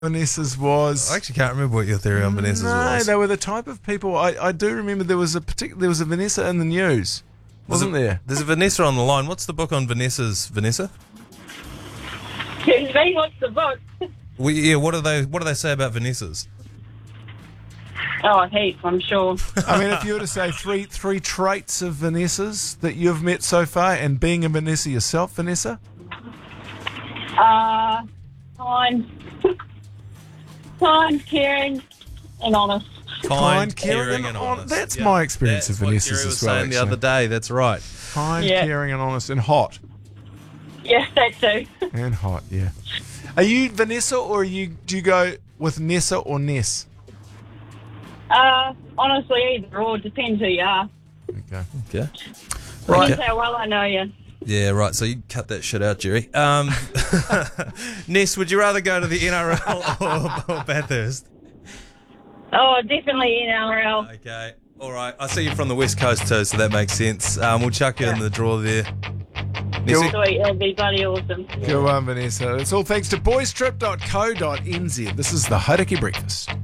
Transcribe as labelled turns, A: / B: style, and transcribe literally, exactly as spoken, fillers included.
A: Vanessa's was.
B: I actually can't remember what your theory on Vanessa's
A: no,
B: was.
A: they were the type of people. I, I do remember there was a particular there was a Vanessa in the news, wasn't
B: there's a,
A: there?
B: There's a Vanessa on the line. What's the book on Vanessa's, Vanessa?
C: Excuse me, what's the book?
B: We, yeah, what do they what do they say about Vanessa's?
C: Oh, heaps, I'm sure.
A: I mean, if you were to say three three traits of Vanessa's that you've met so far, and being a Vanessa yourself, Vanessa.
C: Uh, kind, kind, caring, and honest.
B: Kind,
A: caring,
B: caring,
A: and
B: and
A: hon-
B: honest.
A: That's
B: Yeah.
A: my experience
B: That's
A: of
B: what
A: Vanessa's
B: Jerry was
A: as well.
B: saying the
A: actually.
B: other day. That's right.
A: Kind,
C: Yeah.
A: caring, and honest, and hot.
C: Yeah, that too.
A: And hot, yeah. Are you Vanessa, or are you? Do you go with Nessa or Ness?
C: Uh, honestly, either or, depends who you are.
A: Okay.
B: Okay.
C: Depends
B: Okay.
C: how well I know you.
B: Yeah, right. So you cut that shit out, Jerry. Um, Ness, would you rather go to the N R L or, or Bathurst?
C: Oh, definitely N R L.
B: Okay. All right. I see you're from the West Coast too, so that makes sense. Um, we'll chuck you in the draw there. Nessie?
C: Sweet, that'd be bloody awesome.
A: Good one, Vanessa. It's all thanks to boystrip dot co dot n z. This is the Hauraki Breakfast.